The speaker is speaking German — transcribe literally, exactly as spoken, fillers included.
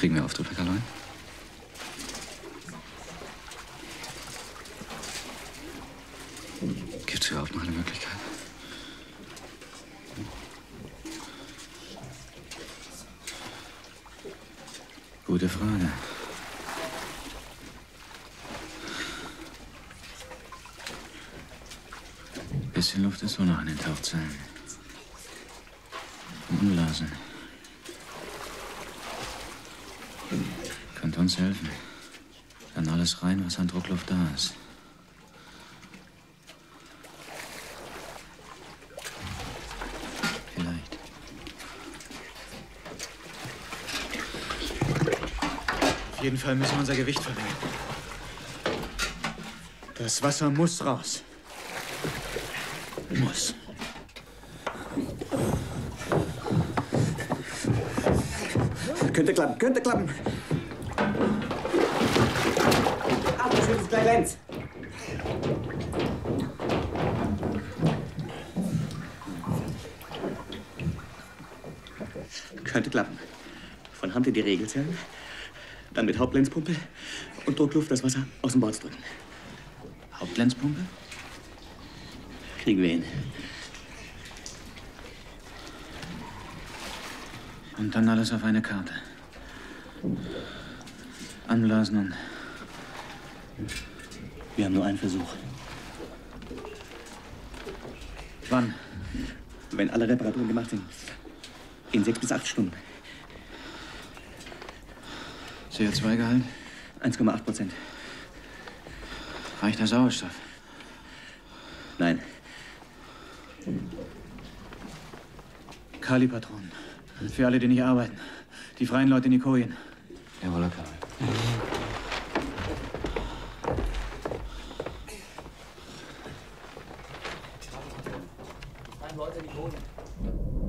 Kriegen wir Auftritt, Herr Kaloin? Gibt es überhaupt noch eine Möglichkeit? Gute Frage. Bisschen Luft ist wohl noch in den Tauchzellen. Umlassen. Könnte uns helfen. Dann alles rein, was an Druckluft da ist. Vielleicht. Auf jeden Fall müssen wir unser Gewicht verringern. Das Wasser muss raus. Muss. Könnte klappen, könnte klappen. Ach, das ist gleich Lenz. Könnte klappen. Von Hand in die Regelzellen, dann mit Hauptlenzpumpe und Druckluft das Wasser aus dem Bord drücken. Hauptlenzpumpe? Kriegen wir hin. Und dann alles auf eine Karte. Anblasen und... Wir haben nur einen Versuch. Wann? Wenn alle Reparaturen gemacht sind. In sechs bis acht Stunden. C O zwei Gehalt? eins Komma acht Prozent. Reicht der Sauerstoff? Nein. Kali-Patronen. Für alle, die nicht arbeiten. Die freien Leute in die Kojen. Jawohl, Herr Kaloin. Die freien Leute in die Kojen.